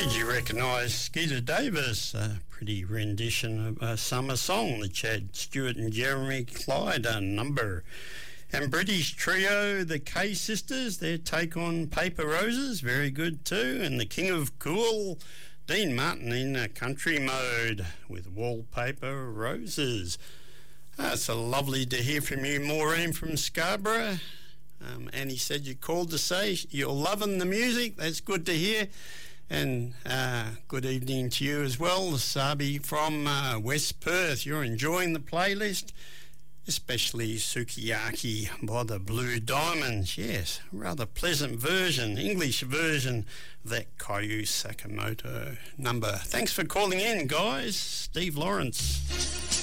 Did you recognise Skeeter Davis? A pretty rendition of a summer song, the Chad Stewart and Jeremy Clyde number. And British trio, the K Sisters, their take on Paper Roses, very good too. And the King of Cool, Dean Martin in country mode with Wallpaper Roses. It's lovely to hear from you, Maureen from Scarborough. Annie said you called to say you're loving the music. That's good to hear. And good evening to you as well, Sabi from West Perth. You're enjoying the playlist, especially Sukiyaki by the Blue Diamonds. Yes, rather pleasant version, English version of that Kaiu Sakamoto number. Thanks for calling in, guys. Steve Lawrence.